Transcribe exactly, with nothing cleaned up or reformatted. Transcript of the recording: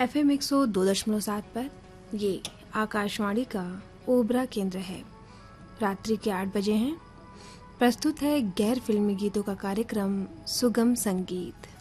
F M एक सौ दो दशमलव सात पर ये आकाशवाणी का ओबरा केंद्र है। रात्रि के आठ बजे हैं। प्रस्तुत है गैर फिल्मी गीतों का कार्यक्रम सुगम संगीत।